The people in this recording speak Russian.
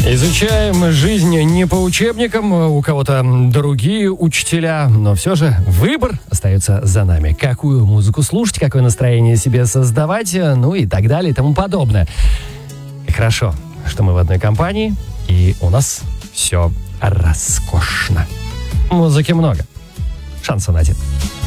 Изучаем жизнь не по учебникам, у кого-то другие учителя, но все же выбор остается за нами. Какую музыку слушать, какое настроение себе создавать, ну и так далее и тому подобное. И хорошо, что мы в одной компании, и у нас все роскошно. Музыки много. Шансон один.